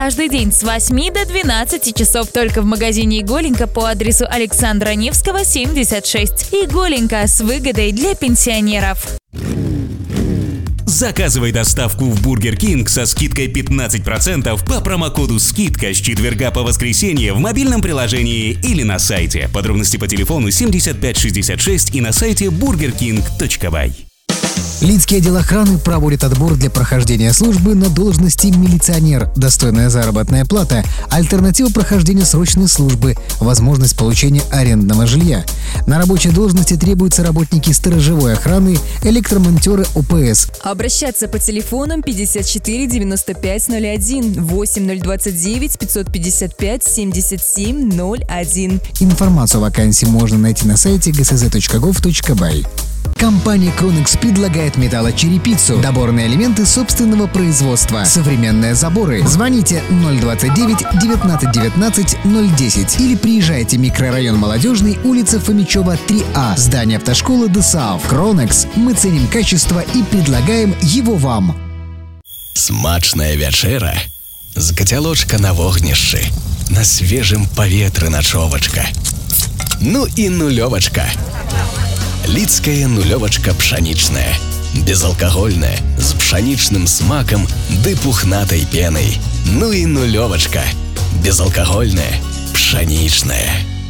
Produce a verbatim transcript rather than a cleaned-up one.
Каждый день с восьми до двенадцати часов только в магазине «Иголенко» по адресу Александра Невского, семьдесят шесть. «Иголенко» с выгодой для пенсионеров. Заказывай доставку в Бургер Кинг со скидкой пятнадцать процентов по промокоду «Скидка» с четверга по воскресенье в мобильном приложении или на сайте. Подробности по телефону семьдесят пять шестьдесят шесть и на сайте бургер кинг точка бай. Лидский отдел охраны проводит отбор для прохождения службы на должности милиционер, достойная заработная плата, альтернатива прохождению срочной службы, возможность получения арендного жилья. На рабочей должности требуются работники сторожевой охраны, электромонтеры О П С. Обращаться по телефонам пятьдесят четыре девяносто пять ноль один, восемь ноль двадцать девять пятьсот пятьдесят пять семьдесят семь ноль один. Информацию о вакансии можно найти на сайте гэ эс зэ точка гов точка бай. Компания Кронекс предлагает металлочерепицу, доборные элементы собственного производства, современные заборы. Звоните ноль двадцать девять девятнадцать девятнадцать ноль десять или приезжайте в микрорайон Молодежный, улица Фомичева, три А, здание автошколы ДОСААФ. Кронекс. Мы ценим качество и предлагаем его вам. Смачная вечера з кацялочка на вогнішчы, на свежым паветры начовачка. Ну и нулевочка. Лидская нулевочка пшеничная, безалкогольная, с пшеничным смаком ды пухнатой пеной. Ну и нулевочка, безалкогольная, пшеничная.